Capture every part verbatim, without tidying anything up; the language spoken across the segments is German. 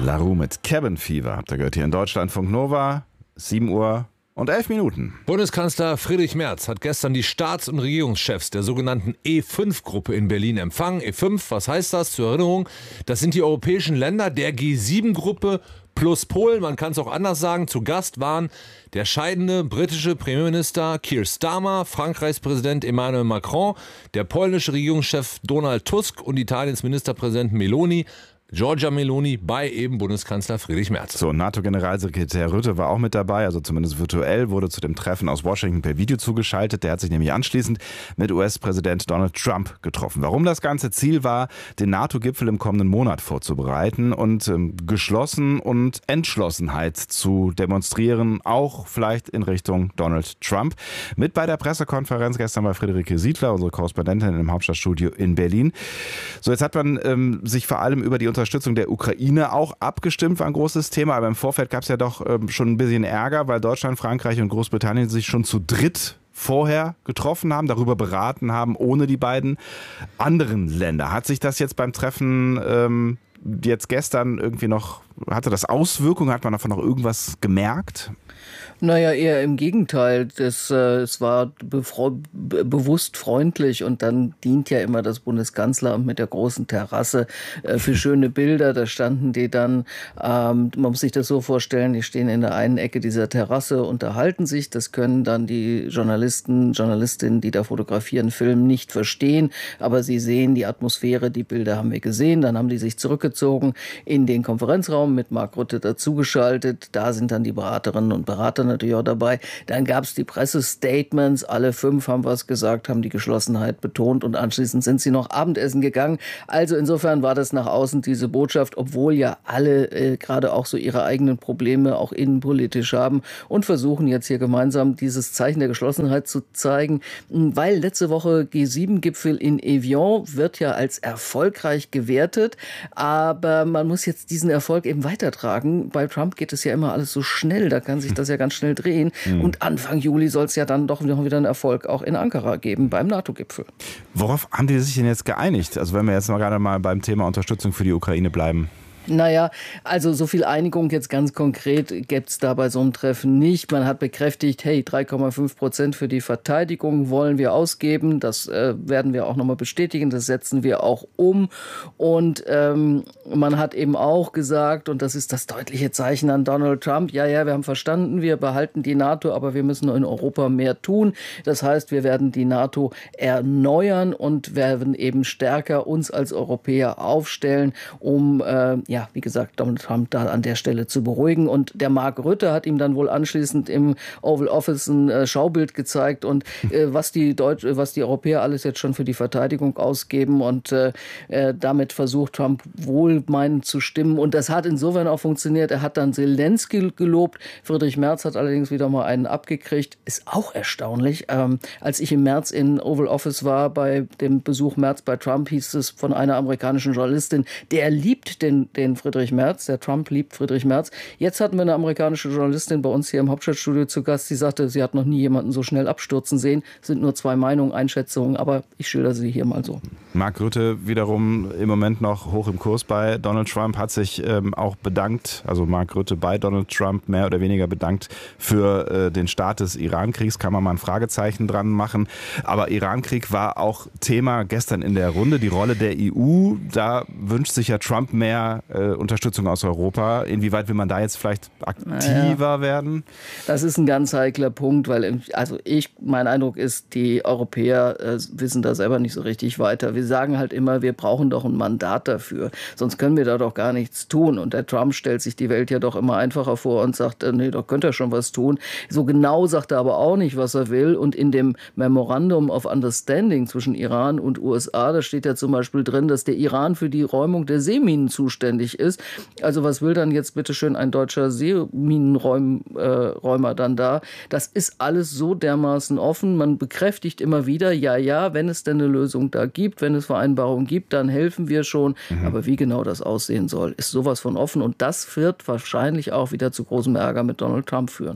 La Roux mit Cabin Fever habt ihr gehört hier in Deutschlandfunk Nova, sieben Uhr und elf Minuten. Bundeskanzler Friedrich Merz hat gestern die Staats- und Regierungschefs der sogenannten E fünf Gruppe in Berlin empfangen. E fünf, was heißt das? Zur Erinnerung, das sind die europäischen Länder der G sieben Gruppe plus Polen. Man kann es auch anders sagen. Zu Gast waren der scheidende britische Premierminister Keir Starmer, Frankreichs Präsident Emmanuel Macron, der polnische Regierungschef Donald Tusk und Italiens Ministerpräsident Meloni. Giorgia Meloni bei eben Bundeskanzler Friedrich Merz. So, NATO-Generalsekretär Rutte war auch mit dabei, also zumindest virtuell, wurde zu dem Treffen aus Washington per Video zugeschaltet. Der hat sich nämlich anschließend mit U S-Präsident Donald Trump getroffen. Warum das ganze Ziel war, den NATO-Gipfel im kommenden Monat vorzubereiten und ähm, geschlossen und Entschlossenheit zu demonstrieren, auch vielleicht in Richtung Donald Trump. Mit bei der Pressekonferenz gestern war Friederike Siedler, unsere Korrespondentin im Hauptstadtstudio in Berlin. So, jetzt hat man ähm, sich vor allem über die Unterstützung der Ukraine auch abgestimmt, war ein großes Thema, aber im Vorfeld gab es ja doch ähm, schon ein bisschen Ärger, weil Deutschland, Frankreich und Großbritannien sich schon zu dritt vorher getroffen haben, darüber beraten haben, ohne die beiden anderen Länder. Hat sich das jetzt beim Treffen ähm, jetzt gestern irgendwie noch, hatte das Auswirkungen, hat man davon noch irgendwas gemerkt? Naja, eher im Gegenteil. Das, äh, es war befreu- be- bewusst freundlich und dann dient ja immer das Bundeskanzleramt mit der großen Terrasse äh, für schöne Bilder. Da standen die dann, ähm, man muss sich das so vorstellen, die stehen in der einen Ecke dieser Terrasse, unterhalten sich. Das können dann die Journalisten, Journalistinnen, die da fotografieren, filmen, nicht verstehen. Aber sie sehen die Atmosphäre, die Bilder haben wir gesehen. Dann haben die sich zurückgezogen in den Konferenzraum mit Mark Rutte dazugeschaltet. Da sind dann die Beraterinnen und Berater natürlich auch dabei. Dann gab es die Pressestatements. Alle fünf haben was gesagt, haben die Geschlossenheit betont und anschließend sind sie noch Abendessen gegangen. Also insofern war das nach außen diese Botschaft, obwohl ja alle äh, gerade auch so ihre eigenen Probleme auch innenpolitisch haben und versuchen jetzt hier gemeinsam dieses Zeichen der Geschlossenheit zu zeigen, weil letzte Woche G sieben Gipfel in Evian wird ja als erfolgreich gewertet, aber man muss jetzt diesen Erfolg eben weitertragen. Bei Trump geht es ja immer alles so schnell, da kann sich das ja ganz schnell drehen. Mhm. Und Anfang Juli soll es ja dann doch wieder einen Erfolg auch in Ankara geben beim NATO-Gipfel. Worauf haben die sich denn jetzt geeinigt? Also wenn wir jetzt mal gerade mal beim Thema Unterstützung für die Ukraine bleiben. Naja, also so viel Einigung jetzt ganz konkret gibt es da bei so einem Treffen nicht. Man hat bekräftigt, hey, drei Komma fünf Prozent für die Verteidigung wollen wir ausgeben. Das äh, werden wir auch nochmal bestätigen. Das setzen wir auch um. Und ähm, man hat eben auch gesagt, und das ist das deutliche Zeichen an Donald Trump, ja, ja, wir haben verstanden, wir behalten die NATO, aber wir müssen in Europa mehr tun. Das heißt, wir werden die NATO erneuern und werden eben stärker uns als Europäer aufstellen, um äh, ja, Ja, wie gesagt, Donald Trump da an der Stelle zu beruhigen. Und der Mark Rutte hat ihm dann wohl anschließend im Oval Office ein äh, Schaubild gezeigt und äh, was die Deutsch, was die Europäer alles jetzt schon für die Verteidigung ausgeben. Und äh, äh, damit versucht Trump wohlmeinend zu stimmen. Und das hat insofern auch funktioniert. Er hat dann Zelensky gelobt. Friedrich Merz hat allerdings wieder mal einen abgekriegt. Ist auch erstaunlich. Ähm, als ich im März in Oval Office war, bei dem Besuch Merz bei Trump, hieß es von einer amerikanischen Journalistin, der liebt den, den Friedrich Merz, der Trump liebt Friedrich Merz. Jetzt hatten wir eine amerikanische Journalistin bei uns hier im Hauptstadtstudio zu Gast, die sagte, sie hat noch nie jemanden so schnell abstürzen sehen. Es sind nur zwei Meinungen, Einschätzungen, aber ich schilder sie hier mal so. Mark Rutte wiederum im Moment noch hoch im Kurs bei Donald Trump, hat sich ähm, auch bedankt, also Mark Rutte bei Donald Trump mehr oder weniger bedankt für äh, den Start des Iran-Kriegs, kann man mal ein Fragezeichen dran machen. Aber Iran-Krieg war auch Thema gestern in der Runde, die Rolle der E U, da wünscht sich ja Trump mehr äh, Unterstützung aus Europa. Inwieweit will man da jetzt vielleicht aktiver naja. werden? Das ist ein ganz heikler Punkt, weil also ich, mein Eindruck ist, die Europäer äh, wissen da selber nicht so richtig weiter. Wir sagen halt immer, wir brauchen doch ein Mandat dafür, sonst können wir da doch gar nichts tun. Und der Trump stellt sich die Welt ja doch immer einfacher vor und sagt, äh, nee, da könnte er schon was tun. So genau sagt er aber auch nicht, was er will. Und in dem Memorandum of Understanding zwischen Iran und U S A, da steht ja zum Beispiel drin, dass der Iran für die Räumung der Seeminen zuständig ist. Also was will dann jetzt bitte schön ein deutscher Seeminenräumer äh, dann da? Das ist alles so dermaßen offen. Man bekräftigt immer wieder, ja, ja, wenn es denn eine Lösung da gibt, wenn es Vereinbarungen gibt, dann helfen wir schon. Mhm. Aber wie genau das aussehen soll, ist sowas von offen. Und das wird wahrscheinlich auch wieder zu großem Ärger mit Donald Trump führen.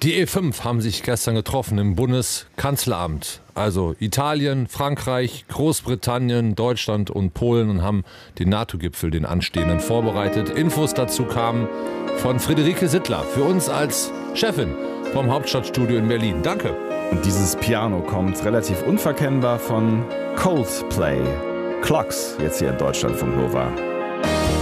Die E fünf haben sich gestern getroffen im Bundeskanzleramt. Also Italien, Frankreich, Großbritannien, Deutschland und Polen und haben den NATO-Gipfel, den anstehenden, vorbereitet. Infos dazu kamen von Friederike Sittler, für uns als Chefin vom Hauptstadtstudio in Berlin. Danke. Und dieses Piano kommt relativ unverkennbar von Coldplay. Clocks, jetzt hier in Deutschlandfunk Nova.